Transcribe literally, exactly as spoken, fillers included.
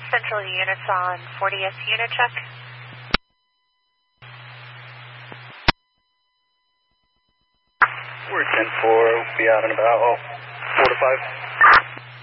Central units on forty S unit check. We're ten four, we'll be out in about, oh, four to five.